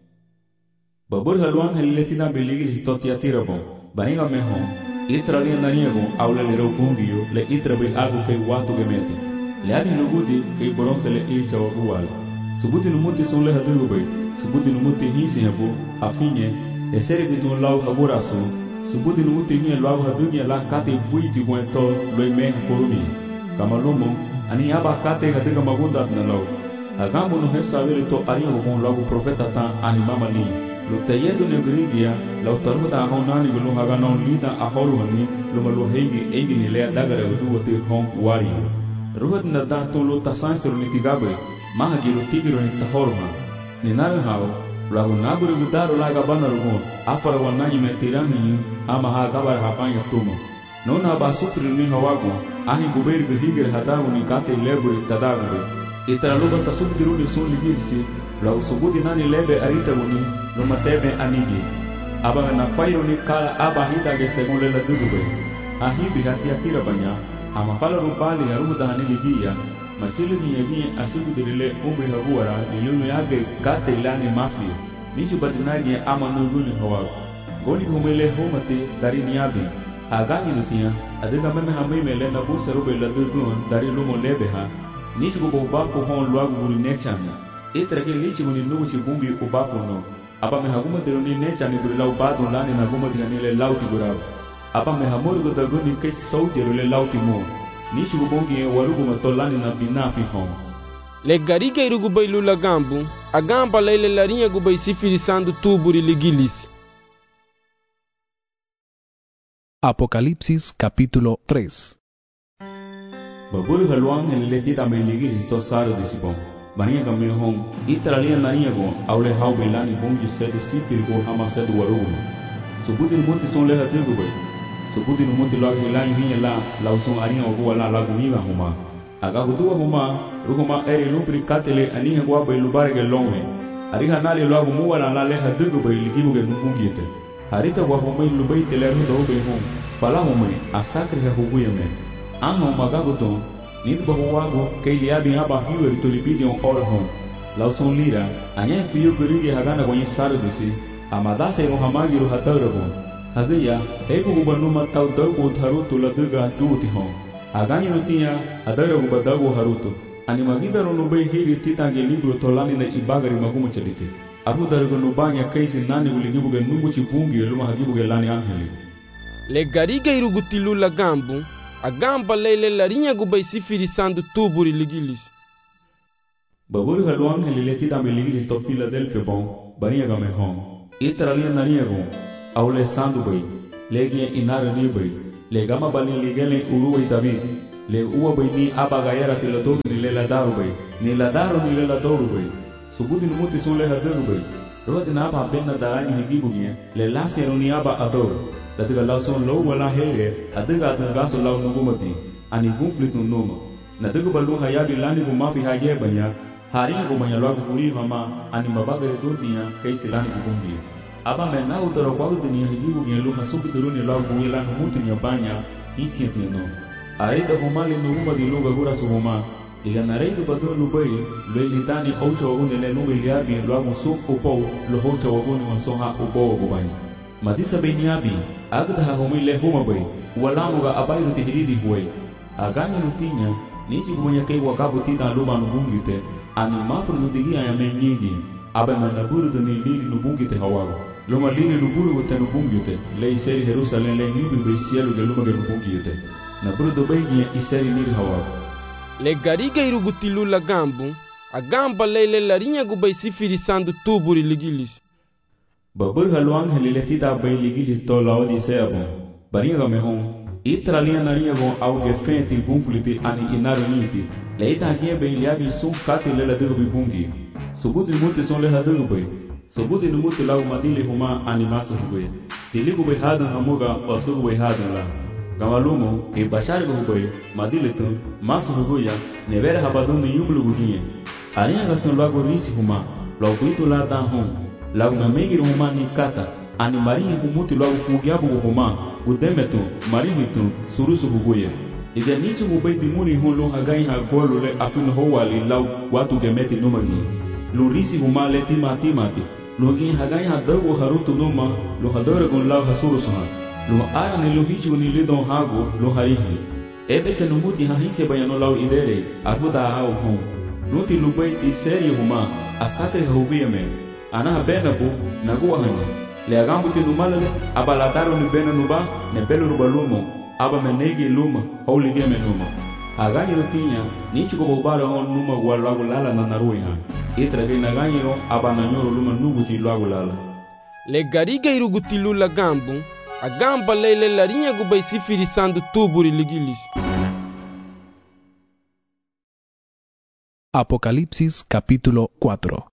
Babur haluan heliletina beligilis toti atirabo, baniga mehon, itra lia naniago, aula le bungiyo, le itra be algo ke watu gemete. Le ani lugudi ke boronse le ircha wagual. Subuti numuti son le hadugo bay, subuti numuti hisi habu, afinye, esere bidun lau haburaso, subuti numuti nye lau hadunya la kate buiti buento loy me forumi. Kamalumo, ani aba kate hadiga magunda na lau. Agambo no hesa vele to aria bon lau profeta tan animama li. Lutayedo negrigia, lau taruta honani gulu haganon lida ahoru hani, lumalu heigi eigi ni lea dagara guduwati hong wario. Ruhat na da tolo tasansero ni tigabe, maha giro tigiro ni tahorma. Ni nare hao, lagu naburi gudaro laga bana rugon, afara wananyi metirangi ama ha gabar hapanya tumo. Nona ba sufri ni hawago, ahi guberi gihigir hadago ni kate leburi tadagube. Itara luga tasubdiru ni sun ligirsi, lagu subudi nani lebe arita guni, lumatebe anigi. Aba na fayo ni kala aba hidage segun lela dugube. Ahi bihati akira banya, ama fala rubali ya ruda haniligia, machili ni yagi asugu dirile umri haguara, nilunu yage kate ilani mafia, nichu batinagi ama nuguni hawago. Goni humele homate dari niyabi, agani nutia, adiga meme hamimele na busa rube la dugun dari lumo lebeha, nichu gubo ubafu hon luagu guri nechana. Itrake lichi guni nugu chibungi ubafu no, aba me haguma diruni nechani guri lau badu lani na guma diganile lauti gurabu. Apa me hamori gudaguni kesi sauti rule lauti mo. Nishi gubongi e warugu matolani na binafi hon. Le gariga irugu bailu la gambu, a gamba leile larinha gubai sifirisando tuburi ligilis. Apocalipsis capítulo tres. Baburi haluang heliletita me ligilis to saro disipon. Bania game hon, itralia nariago, aule hau belani bongi sedu sifirigo hama sedu warugu. Subuti numuti son leha digu bai. Subuti numuti lag hilai hinya la lausun arinha ogua la lagu miga huma. Aga hudua huma, ruhuma eri lupri katele aniha gua bai lubarege longwe. Ariha nali lagu muwa la la leha digu bai ligibuge nubungite. Harita gua humai lubai tele ruda ube hum. Fala humai, asakri ha huguya me. Anga umagaguton, nid bahuwago, kei liabi haba hiweri tulibidi on ora hum. Lausun lira, anya fiyo gurigi hagana kwenye saro disi. Amadase o hamagiru hataurabon. Hagaya, ego gubanuma tau dago haruto la duga duti hon. Agani nutia, adaragu badago haruto. Animagida ronubei hiri titange libro tolani na ibagari magumu chaliti. Aru darago nubanya kaisi nani uligibuge nubuchi bungi luma hagibuge lani angeli. Le gariga irugutilu la gambu, a gamba leile larinha gubai sifirisando tuburi ligilis. Baburi halu angeli letida me ligilis to Philadelphia bon, bania game hon. Itralia nariago, aule sandu bai, legia inara ni bai, legama bali ligele uruwa David, le uwa bay ni abagayara ti la doru ni le la daru bay ni la daru ni le la doru bay subuti no muti son le hadaru bay rodi na ba benna da ani higibu nye le la sero ni aba adoro da tiga la son lo wala here adiga adiga so law no gumati ani conflict no noma na diga balu hayabi lani bu mafi haye banya hari ko manya lo ko kuri mama ani mabagare to dia kai silani bu gumbi aba me na utoro kwa dunia higibu nye lo hasubu turuni lo ko ila no muti nya banya isi no aida humali no gumba di luga gura su huma diga na reido bado no bay lo litani oucho wagun le no biliabi lo amo su ko po lo oucho wagun ma soha o bo go banya madisa beniabi agda ha humile huma bay wala mo ga abai ruti hiridi huai aganya nutinya nisi bunya kai wakabu tina luma no bungite ani mafru digi aya menyigi abe manaburu dini lili no bungite hawago luma lili no buru wote no bungite le seri Jerusalem le libi be cielo ge luma ge no bungite na buru do begi iseri lili hawago le gariga irugutilu la gambu a gamba lele la rinha gu bay sifiri sandu tuburi ligilis babur halwang helile tita bay ligilis to laudi se abon baringa me hon Itralia naria gon auge fenti bunfliti ani inaru niti. Leita aqui bem liabi sum kati lela derbi bungi. Subudi muti son leha derbi. Subudi no muti lau madili huma animasu huwe. Tiliku be hadan hamuga wasugu be hadan la. Gamalumo e bashar go huwe madili tu masu huya nevera habadun ni yumlu gukinye. Aria gatun lago risi huma. Lago itu la dan hum. Lago namegi huma ni kata. Ani marinha humuti lago fugiabu huma. Udemetu, marihitu, surusu huguye. Ide nichi mubay dimuni hulu hagai ha golu le afin howali lau watu gemeti numagi. Lurisi huma le tima timati. Lugi hagai ha dagu harutu numa, lu hadore gun lau hasurusuha. Lu ara ni lu hichi uni lidon hagu, lu harihi. Ebe che numuti ha hise bayano lau idere, arhuda hau hum. Nuti lubay ti seri huma, asate huguye me. Anaha benabu, naguwa hanya. Le agambu ti numalale abalataro ni bena nuba ne pelo rubalumo aba menegi luma holy game numa agani rutinya nichi ko bobara on numa gwalago lala na naruiha itra ge naganyiro aba na nyoro luma nugu ti lago lala le gariga irugutilu la gambu agamba lele la rinha gu bay sifiri sandu tuburi ligilis Apocalipsis capítulo cuatro.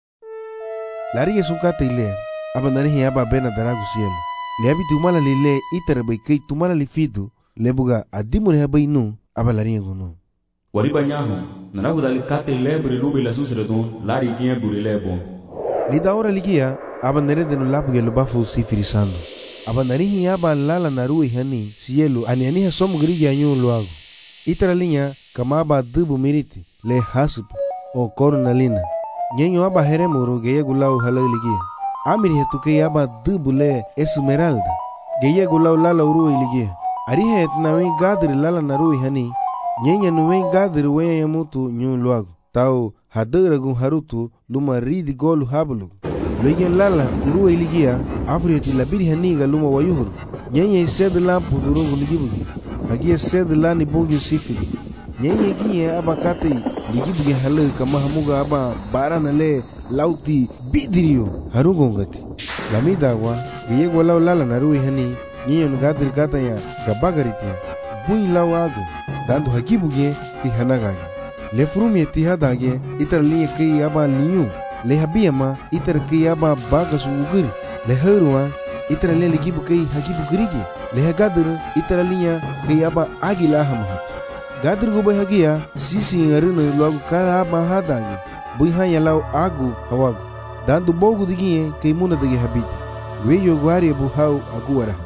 La rinha sukata ile aba narihi aba bena daragu cielo. Le abi tumala lile itara bay kay tumala lifidu lebuga adimune habay nu aba larinha gono. Wari banyaho naragu dali kate lebre lubi la susredon lari gie buri lebo. Lida ora ligia aba nerede no labuge lubafu sifirisando. Aba narihi aba lala narui hani cielo ani ani hasomu grigi anyu luago. Itara linha kama aba dubu miriti le hasub o cornalina. Nyenyo aba heremuro geya gulau halal ligia. Amiri hetuke aba dubule esmeralda. Geya gulau lala urui ligia. Arihe etnawi gadri lala narui hani. Nyenya nuwe gadri wenya yamutu nyu luago. Tau hadera gun harutu luma ridi golu hablu. Loyen lala urui ligia. Afrieti labiri haniga luma wayuhuru. Nyenya ised lampu durungu ligibugi. Hagia sed lani bungi sifiri. Nyenya giye aba kate ligibugi halu kama hamuga aba barana le lauti bidirio harugongati. Lamida wa giye golau lala narui hani. Nyenya nugadri kata ya gabagaritia. Bui lau ago. Dando hagibugi ki hanagagi. Le frumi etihadage itar liye ki aba liyu. Le habiyama itar ki aba bagas uguri. Le heruwa itar le ligibu ki hagibu grigi. Le hagadru itar liya ki aba agila hamahat. Gadru gubay hagia sisi ngarino luagu kara aba hadage. Bui hanya lau agu hawagu. Dando bogu diginye ki muna dagi habiti. Weyo guari abu hau aguaraha.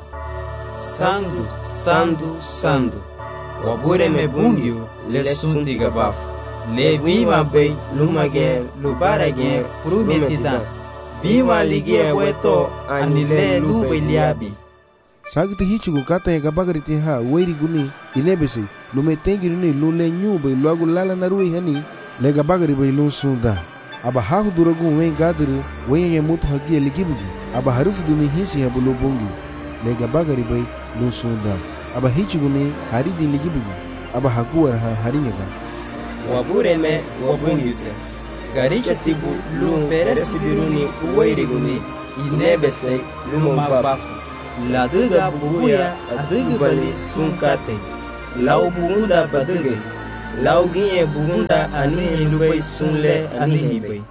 Sandu, sandu, sandu. Wabure me bungyu le sunti gabafu. Le viva bay lumage lubarage frumetita. Viva ligie weto anile lube liabi. Sagti hichugu kata ya gabagariti ha weiri guni inebesi lume tengi ni lule nyube luagu lala narui hani le gabagari bay lun sunda. Aba hahu duragu wen gadiri wen ye mutu hagia ligibugi. Aba harufu duni hisi habulu bungi le gabagari bay lun sunda. Aba hichugu ni haridi ligibugi. Aba haguar ha harinyaga. Wabure me wabungite. Garicha tibu lumperesi biruni uwairiguni inebese lumumbafu. La duga buhuya adugu bali sunkate. lau bugunda badege lau ginye bugunda anihi lubay sunle anihi bay.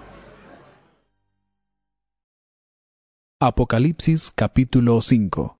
Apocalipsis capítulo cinco.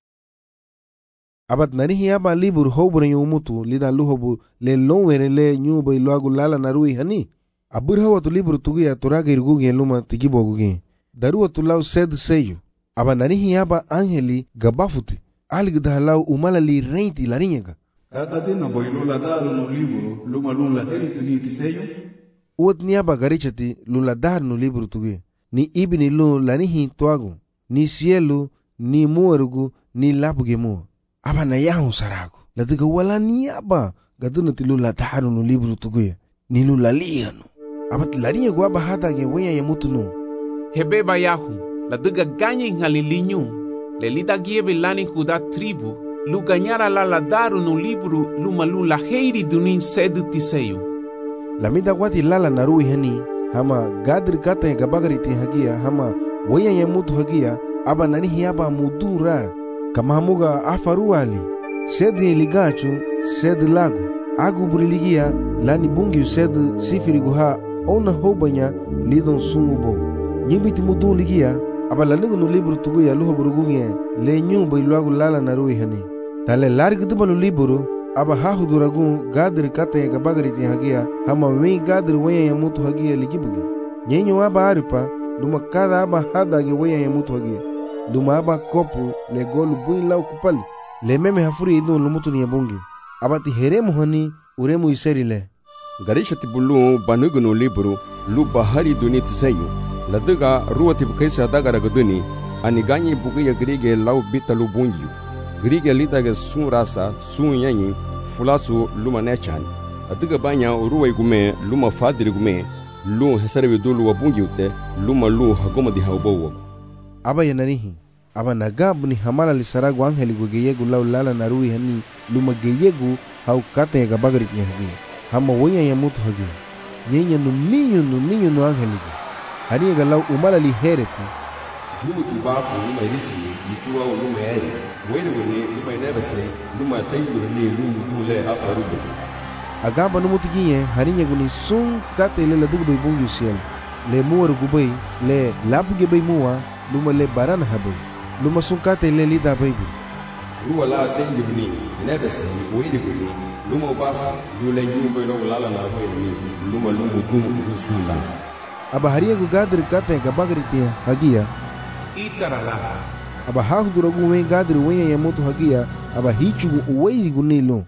Abat nanihi aba libur hobure yumutu lida luhobu le lonwere le nyuba iluagu lala narui hani. Abur hawatu libur tugi ya turaga irgugi luma tigibogugi. Daru watu lau sed seyo. Aba nanihi aba angeli gabafuti. Aligda lau umala li reinti larinyega. Kakati na boilu la daru no liburu luma lula heri tuni tiseyo. Uot ni aba garichati lula daru no liburu tugi. Ni ibini lu lanihi tuagu. Ni sielu, ni muerugu, ni lapuge mua. Aba na yahu saragu. Latiga wala ni aba. Gaduna ti lula daru no liburu tugi. Ni lula liyanu. Aba ti larinyegu aba hata ge wenya ya mutu no. Hebeba yahu. Latiga ganyi ngalilinyu. Lelita gieve lani kuda tribu. Lu ganyara la la daru no liburu luma lula heiri dunin sedu tiseyo. Lamida wati lala narui hani. Hama gadri kata ya gabagari ti hagia. Hama waya ya mutu hagia. Aba nanihi aba mudu rara. Kama hamuga afaru ali. Sedi ligachu. Sedi lagu. Agu buriligia. Lani bungi sedi sifiri guha. Ona hobanya lidon sungubo. Nyibiti mudu ligia. Aba lanigu no liburu tugu ya luho burugungi. Le nyumba iluagu lala narui hani. Tale largi duba no liburu. Aba hahu duragun gadri kata ya gabagari ti hagia. Hama wei gadri waya ya mutu hagia ligibugi. Nyenyo aba aripa. Luma kada aba hada ge waya ya mutu hagia. Luma aba kopu le golu bui lau kupali. Le meme hafuri idun lumutu ni ya bungi. Aba ti heremu hani uremu iseri le. Garisha ti bulu banugu no liburu. Lu bahari duni tisayu. Ladaga ruwa ti bukaisa dagara gaduni. Aniganyi bugi ya grige lau bita lu bungiyu. Grige lidaga sun rasa sun yanyi. Fulasu luma nechan. Adiga banya ruwa igume luma fadiri gume. Lu hesarwe dulu wa bungi ute luma lu hagoma di haubowo. Aba ya narihi. Aba nagabu ni hamala li saragu angeli gu geyegu lau lala narui hani luma geyegu hau kata ya gabagari ti hagi. Hama wanya ya mutu hagi. Nyenya nu minyo nu minyo nu angeli gu. Hani ya lau umala li hereti. Jumu ti bafu luma irisi lichua u luma eri. Wele wene luma inebese luma tayuru ni lumu dule afaru bedu. Agamba no mutiginye harinya guni sun kate le ladugu bay bungi usiel le muar gubay le labuge bay mua luma le barana habay luma sun kate le lida bay bu ruwa la tengi buni nebese wili guni luma bafa yule nyumba no lala na bay ni luma lumu dumu usula aba harinya gu gadri kate gabagri ti hagia itarala aba hahu duragu wen gadri wen ya mutu hagia aba hichu uwei guni lo.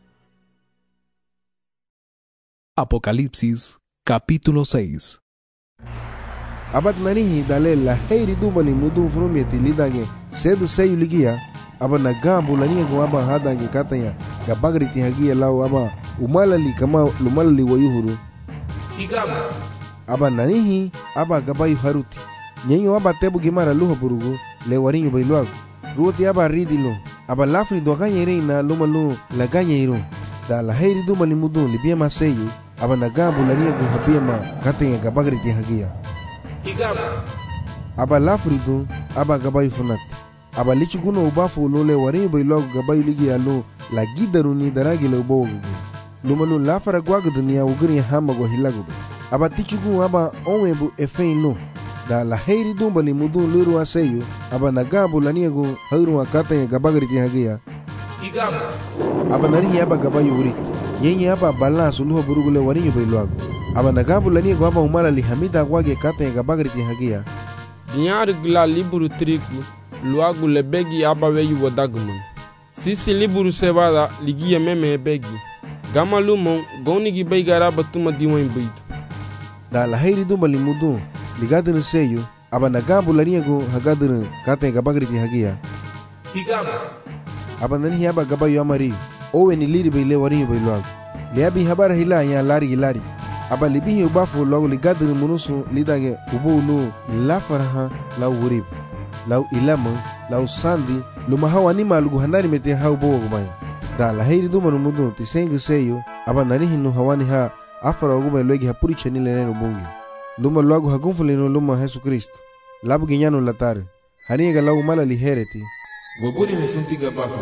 Apocalipsis capítulo seis. Abat nanihi dale la heiri dumali mudu frumeti lidage sed seyu ligia. Aba nagambu lania gu aba hadage katanya gabagri ti hagia lau aba umalali kama lumalali wayuhuru. Igama. Aba nanihi aba gabayu haruti. Nyenyo aba tebu gimara luha burugu le warinyo bailuagu. Ruoti aba ridilo. Aba lafri do ganya reina lumalu la ganya iru. Da la heiri dumali mudu libia maseyu. Aba nagambu lania gu hapia ma katanya gabagri ti hagia. Igama. Aba lafridu aba gabayu funati. Aba lichi guno ubafu lole warinyo bailuagu gabayu ligi alu la gidaru ni daragi le ubo gugu. Lumalu lafara guagu dunia ugiri hama go hilagudu. Aba tichu gu aba onwebu efein lu. Da la heiri dumbali mudu liru aseyu. Aba nagambu lania gu hairu wa katanya gabagri ti hagia. Igama. Aba narihi aba gabayu uriti. Nyenye aba bala suluho burugule warinyo bailuagu. Aba nagabu lani go aba umala li hamida gwage kate gabagri ti hagia. Dinyar gla liburu triku luagu le begi aba weyu wadagman. Sisi liburu sebada ligia meme begi. Gama lumon goni gi baigara batuma diwan baitu. Da la heiri dumbali mudu ligadin seyu aba nagabu lani go hagadin kate gabagri ti hagia. Igama. Aba nani aba gabayu amari. Owe ni liri baile warinyo bailuagu. Liabi habara hila ya lari hilari. Aba libihi ubafu logo ligadri munusu lidage ubu nu lafaraha lau urib. Lau ilama, lau sandi, lumahawa ni malugu hanari mete hau bogo gumaya. Da la heiri dumanu mudu tisengi seyo. Aba narihi nu hawani ha afara oguma iluegi hapuri chani lenenu bungi. Luma logo hagunfulinu luma Jesu Kristo. Labu ginyanu latare. Haniega lau mala lihereti. Wabuli mesuntiga bafa.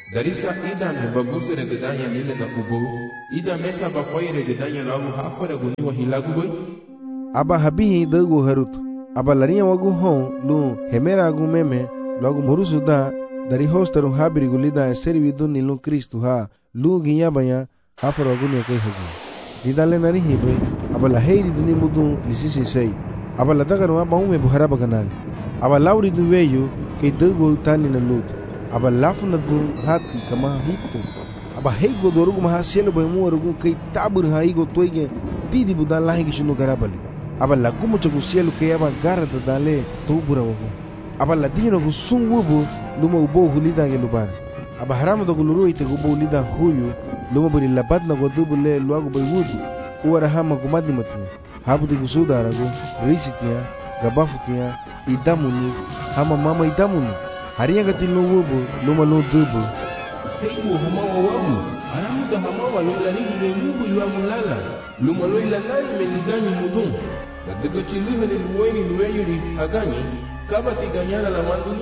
Darisa ida me baguse de gedanya lile na ubo. Ida mesa ba foire gedanya lagu hafa de guni wa hilagu boy. Aba habihi dagu harutu. Aba larinha wagu hon lu hemera agu meme logo murusu da dari hostaru habiri gulida servi dunni lu Kristu ha lu ginya banya hafaro guni kai hagi. Didale nari hibe aba la heiri duni mudu lisisi sei. Aba la dagaru aba ume buhara baganali. Aba lauri du veyu ke dagu tani na lut. Aba lafuna du hati kama hitu. Aba heigo dorugu maha selo boy muarugu kai tabur ha igo toige didi budan lahi gishunu garabali. Aba la kumu chagu selo ke aba garada dale tubura wagu. Aba la dino gu sun wubu luma ubo hulida ge lubara. Aba haramu do guluru ite gubo hulida huyu luma buri labat na godubu le luagu boy wudu. Uara hama gumadi matia. Habu de gusuda aragu risitia gabafutia idamuni hama mama idamuni. Haria gatil no wubu luma no dubu. Heigo hama wawabu. Haramu da hama wa lula ni le wubu luagu lala. Luma lo ilanari meniganyi mudun. Daga chiliha ni luweni luweyuri haganyi. Kaba tiganyana la manduni.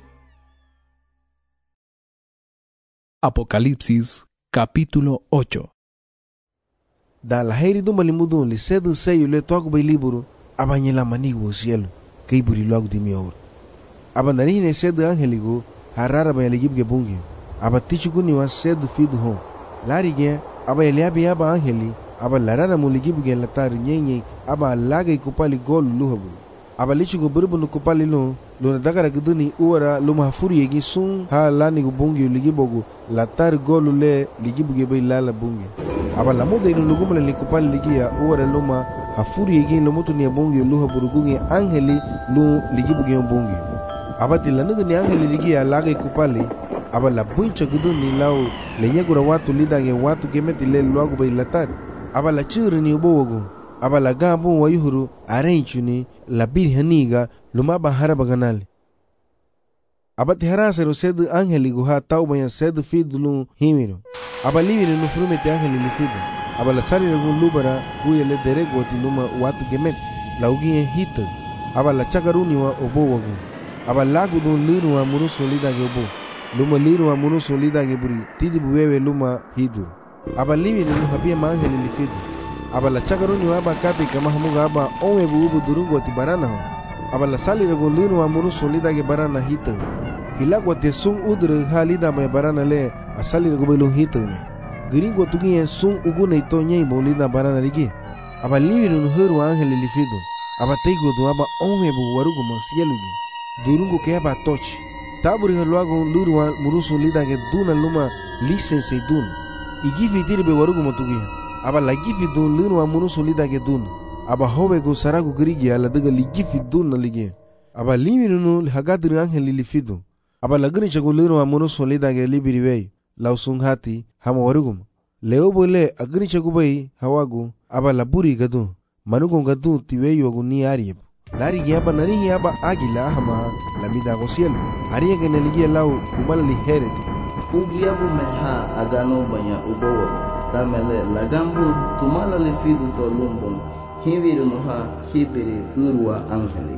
Apocalipsis capítulo ocho. Da la heiri do malimudun li sedu seyu le toaku bay liburu abanyela manigo cielo kay buri logo di mior. Abandani ne sedu angeligo harara bay ligib ge bungi. Abatichu kuniwa sedu fidu hon. Lari ge aba eliabi aba angeli aba larara mu ligib ge latari nyenye aba laga kupali gol luhabu. Aba lichu go burbu no kupali lo lo na dagara guduni uara lo mahfuri yegi sun ha lani go bungi ligibogo latari gol le ligibu ge bay lala bungi. Aba la moda ino lugumale li kupali ligia uara lo ma hafuri yegi lo mutu ni bungi luhabu gungi angeli lo ligibu ge bungi. Aba tilanuga ni angeli ligia laga kupali aba la buncha guduni lao le nyegura watu lidage watu gemeti le luagu bay latari. Aba la churi ni ubogo aba la gambo wa yuhuru arenchuni la birhaniga lumaba haraba ganali. Aba tiharasero sedu angeli guha taubaya sedu fidulu himiro. Aba livire no frumete angeli lifido. Aba la sali gun lubara huye le derego tinuma watu gemeti la ugie hita. Aba la chakaruni wa obo wagu. Aba lagu dun liru wa muruso lidage obo. Luma liru wa muruso lidage buri tidi buwewe luma hidu. Aba livire no habia ma angeli lifido. Aba la chakaruni wa aba kapi kama hamuga aba onwe buubu durungu ati barana ho. Aba la sali rego linu wa muru solida ge barana hita. Hilagwa te sung udre halida me barana le asali rego belu hita me. Gringo tugi en sung ugune ito nyei bolida barana ligi. Aba liwiru nuhuru wa angeli lifido. Aba teigo du aba onwe bu warugu masielugi. Durungu ke aba tochi. Taburi haluago luru wa muru solida ge duna luma lisense duna. Igifi tiribe warugu matugi. Aba la gifi dun linu wa munu solida ge dun. Aba howe go saragu grigi ala daga li gifi dun na lige. Aba liminu nu hagadri angeli lifido. Aba la gri chagu linu wa munu solida ge libiri wei. Lausung hati hama warugum. Leo bole agri chagu bai hawagu. Aba la buri gadu. Manugon gadu tiwei wagu ni arieb. Lari ge aba narihi aba agila hama lamida go cielo. Aria ge neligia lau umala li hereti. Fugi abu meha agano banya ubowo. Tamele lagambu tumala lefidu to lumbun hiviru noha hibiri urua angeli.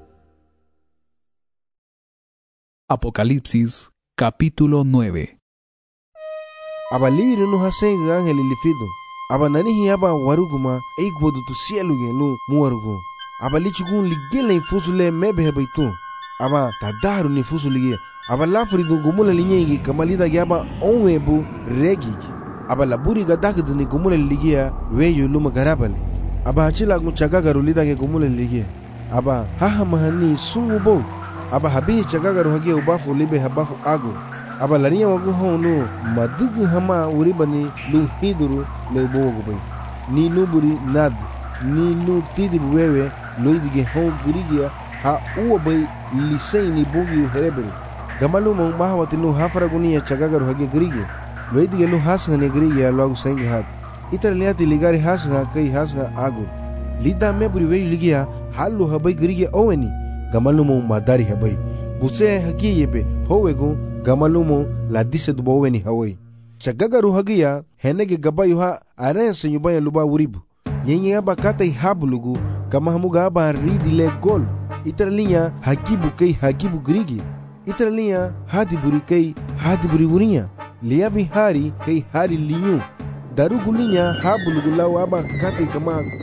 Apocalipsis capítulo nueve. Aba liviru noha senga angeli lifido. Aba nanihi aba waruguma eikwodu tu cielo genu muarugu. Aba lichugun ligela infusule mebe hebaitu. Aba tadaru ni fusulige. Aba lafridu gumula linyegi kamalida gyaba onwebu regigi. Aba la buri gadak duni gumule ligia weyu luma garabali. Aba hachila chagagaru lidage gumule ligia. Aba haha mahani sungubo. Aba habihi chagagaru hagia ubafu libe habafu agu. Aba lania wagu honu madugu hama uribani lu hiduru le ubo wagu bay. Ni nuburi nad ni nu tidi wewe loidige hon gurigia ha uwa bay lisei ni bungi hereberi. Gamalu mo mahawati nu hafaragunia chagagaru hagia gurigia. Loidige lu hasga ne grigi logo sangue hat. Itar liati ligari hasga kai hasga agur. Lida me buri wei ligia halu habai grigi oweni. Gamalumo madari habai. Buse haki yebe howego gamalumo la dise duba oweni hawai. Chagagaru hagia henege gabayu ha arense yubaya luba uribu. Nyenye aba katai hablugu kama hamuga aba ridi le gol. Itar linya hakibu kai hakibu grigi. Itar linya hadi buri kai hadi buriwurinya liya bi hari kai hari liyu daru gulinya ha bulugulau aba kate kama